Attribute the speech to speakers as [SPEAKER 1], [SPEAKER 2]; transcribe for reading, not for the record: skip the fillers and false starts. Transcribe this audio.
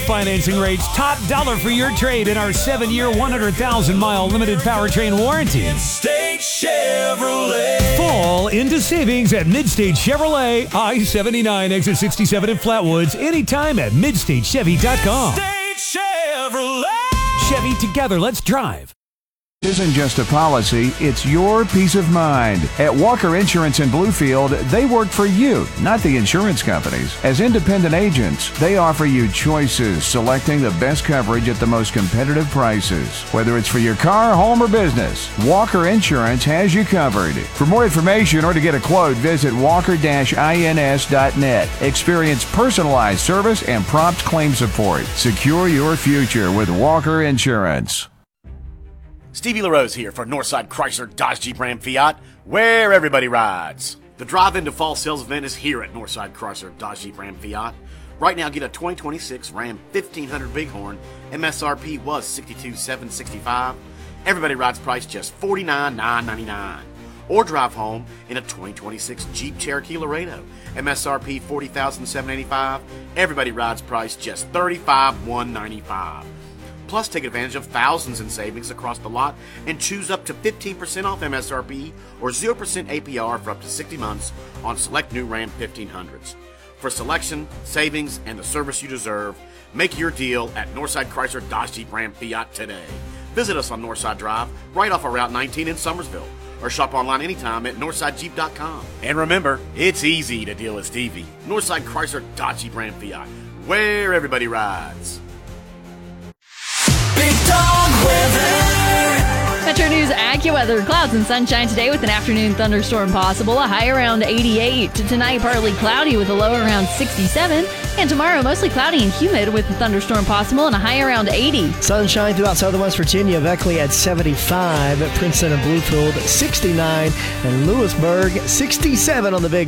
[SPEAKER 1] financing rates, top dollar for your trade in our 7-year, 100,000-mile limited powertrain warranty.
[SPEAKER 2] Midstate Chevrolet.
[SPEAKER 1] Fall into savings at Midstate Chevrolet, I-79, exit 67 in Flatwoods, anytime at midstatechevy.com.
[SPEAKER 2] Midstate Chevrolet.
[SPEAKER 1] Chevy, together, let's drive.
[SPEAKER 3] Isn't just a policy, it's your peace of mind. At Walker Insurance in Bluefield, they work for you, not the insurance companies. As independent agents, they offer you choices, selecting the best coverage at the most competitive prices. Whether it's for your car, home, or business, Walker Insurance has you covered. For more information or to get a quote, visit walker-ins.net. Experience personalized service and prompt claim support. Secure your future with Walker Insurance.
[SPEAKER 4] Stevie LaRose here for Northside Chrysler Dodge Jeep Ram Fiat, where everybody rides. The drive into fall sales event is here at Northside Chrysler Dodge Jeep Ram Fiat. Right now, get a 2026 Ram 1500 Bighorn. MSRP was $62,765. Everybody rides price just $49,999. Or drive home in a 2026 Jeep Cherokee Laredo. MSRP $40,785. Everybody rides price just $35,195. Plus, take advantage of thousands in savings across the lot and choose up to 15% off MSRP or 0% APR for up to 60 months on select new Ram 1500s. For selection, savings, and the service you deserve, make your deal at Northside Chrysler Dodge Jeep Ram Fiat today. Visit us on Northside Drive, right off of Route 19 in Summersville, or shop online anytime at NorthsideJeep.com. And remember, it's easy to deal with Stevie. Northside Chrysler Dodge Jeep Ram Fiat, where everybody rides.
[SPEAKER 2] Big Dog Weather.
[SPEAKER 5] Metro News AccuWeather. Clouds and sunshine today with an afternoon thunderstorm possible. A high around 88. Tonight, partly cloudy with a low around 67. And tomorrow, mostly cloudy and humid with a thunderstorm possible and a high around 80.
[SPEAKER 6] Sunshine throughout southern West Virginia. Beckley at 75. Princeton and Bluefield 69. And Lewisburg 67 on the Big